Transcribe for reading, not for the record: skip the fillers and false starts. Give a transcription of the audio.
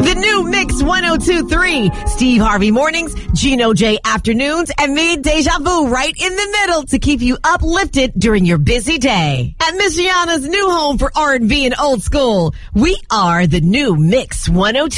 The new Mix 102.3. Steve Harvey mornings, Gino J afternoons, and me, Deja Vu, right in the middle to keep you uplifted during your busy day. At Michiana's new home for R&B and old school, we are the new Mix 102.